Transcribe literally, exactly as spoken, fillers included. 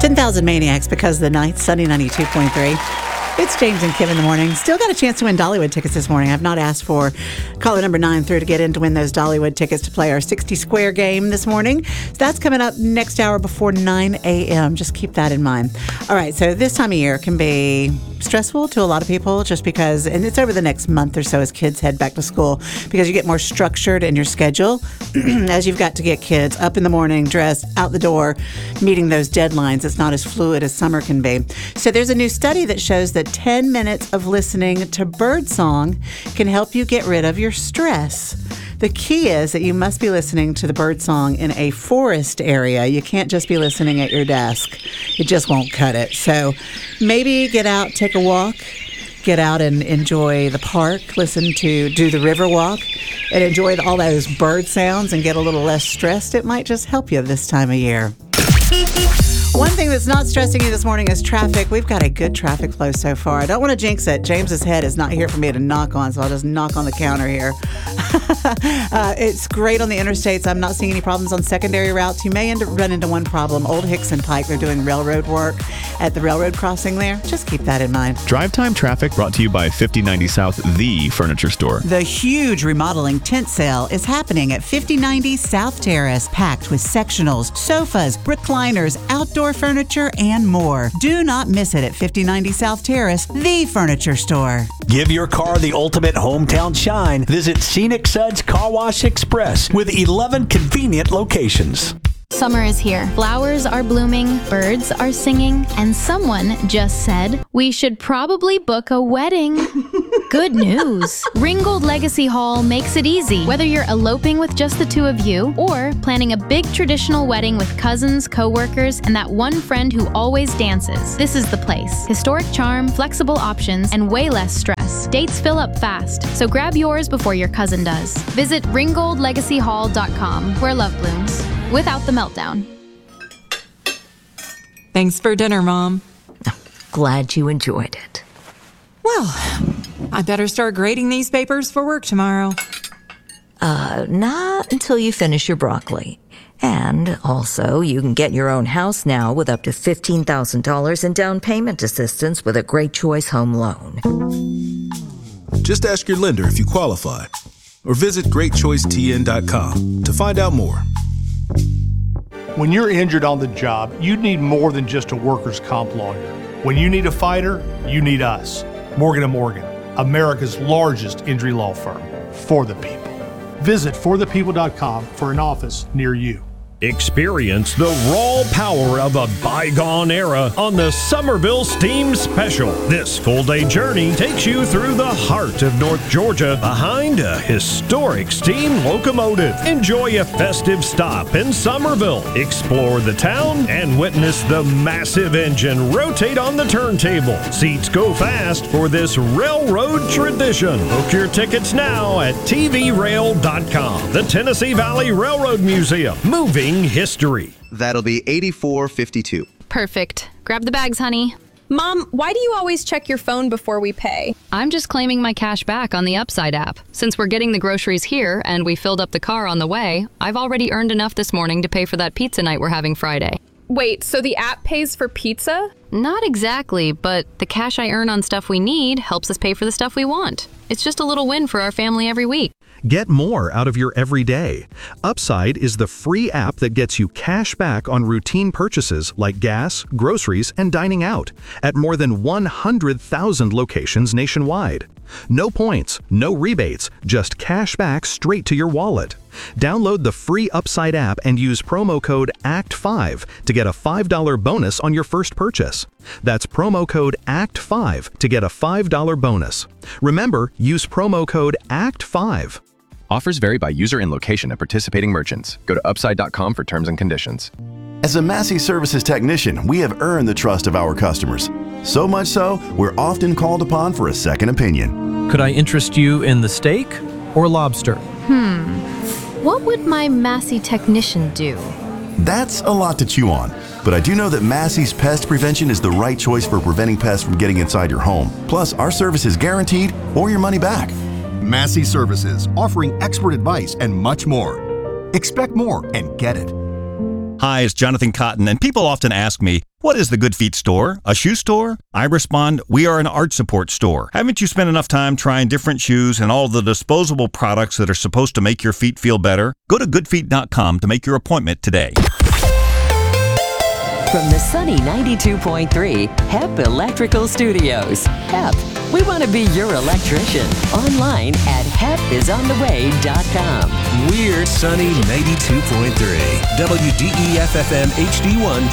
ten thousand Maniacs because of the night, Sunny ninety-two point three. It's James and Kim in the morning. Still got a chance to win Dollywood tickets this morning. I've not asked for caller number nine through to get in to win those Dollywood tickets to play our sixty square game this morning. So that's coming up next hour before nine a.m. Just keep that in mind. All right, so this time of year can be stressful to a lot of people just because, and it's over the next month or so as kids head back to school, because you get more structured in your schedule as you've got to get kids up in the morning, dressed, out the door, meeting those deadlines. It's not as fluid as summer can be. So there's a new study that shows that ten minutes of listening to birdsong can help you get rid of your stress. The key is that you must be listening to the birdsong in a forest area. You can't just be listening at your desk. It just won't cut it. So maybe get out, take a walk, get out and enjoy the park, listen to, do the river walk, and enjoy all those bird sounds and get a little less stressed. It might just help you this time of year. One thing that's not stressing you this morning is traffic. We've got a good traffic flow so far. I don't want to jinx it. James's head is not here for me to knock on, so I'll just knock on the counter here. uh, it's great on the interstates. I'm not seeing any problems on secondary routes. You may end up run into one problem. Old Hickson Pike, they're doing railroad work at the railroad crossing there. Just keep that in mind. Drive Time Traffic brought to you by fifty ninety South, the furniture store. The huge remodeling tent sale is happening at fifty ninety South Terrace, packed with sectionals, sofas, recliners, outdoor furniture, and more. Do not miss it at fifty ninety South Terrace, the furniture store. Give your car the ultimate hometown shine. Visit Scenic Suds Car Wash Express with eleven convenient locations. Summer is here. Flowers are blooming, birds are singing, and someone just said, we should probably book a wedding. Good news. Ringgold Legacy Hall makes it easy. Whether you're eloping with just the two of you or planning a big traditional wedding with cousins, co-workers, and that one friend who always dances, this is the place. Historic charm, flexible options, and way less stress. Dates fill up fast, so grab yours before your cousin does. Visit ringgold legacy hall dot com, where love blooms, without the meltdown. Thanks for dinner, Mom. Glad you enjoyed it. Well, I better start grading these papers for work tomorrow. Uh, not until you finish your broccoli. And also, you can get your own house now with up to fifteen thousand dollars in down payment assistance with a Great Choice Home Loan. Just ask your lender if you qualify, or visit great choice t n dot com to find out more. When you're injured on the job, you need more than just a workers' comp lawyer. When you need a fighter, you need us. Morgan and Morgan, America's largest injury law firm, for the people. Visit for the people dot com for an office near you. Experience the raw power of a bygone era on the Somerville Steam Special. This full-day journey takes you through the heart of North Georgia behind a historic steam locomotive. Enjoy a festive stop in Somerville. Explore the town and witness the massive engine rotate on the turntable. Seats go fast for this railroad tradition. Book your tickets now at t v rail dot com. The Tennessee Valley Railroad Museum. Moving history. That'll be eighty-four fifty-two. Perfect. Grab the bags, honey. Mom, why do you always check your phone before we pay? I'm just claiming my cash back on the Upside app. Since we're getting the groceries here and we filled up the car on the way, I've already earned enough this morning to pay for that pizza night we're having Friday. Wait, so the app pays for pizza? Not exactly, but the cash I earn on stuff we need helps us pay for the stuff we want. It's just a little win for our family every week. Get more out of your everyday. Upside is the free app that gets you cash back on routine purchases like gas, groceries, and dining out at more than one hundred thousand locations nationwide. No points, no rebates, just cash back straight to your wallet. Download the free Upside app and use promo code A C T five to get a five dollars bonus on your first purchase. That's promo code A C T five to get a five dollars bonus. Remember, use promo code A C T five. Offers vary by user and location at participating merchants. Go to upside dot com for terms and conditions. As a Massey Services technician, we have earned the trust of our customers. So much so, we're often called upon for a second opinion. Could I interest you in the steak or lobster? Hmm. What would my Massey technician do? That's a lot to chew on, but I do know that Massey's Pest Prevention is the right choice for preventing pests from getting inside your home. Plus, our service is guaranteed or your money back. Massey Services, offering expert advice and much more. Expect more and get it. Hi, it's Jonathan Cotton, and people often ask me, What is the Good Feet store? A shoe store? I respond, we are an art support store. Haven't you spent enough time trying different shoes and all the disposable products that are supposed to make your feet feel better? Go to good feet dot com to make your appointment today. From the sunny ninety-two point three H E P Electrical Studios. H E P, we want to be your electrician. Online at hep is on the way dot com. We're sunny ninety-two point three W D E F F M H D one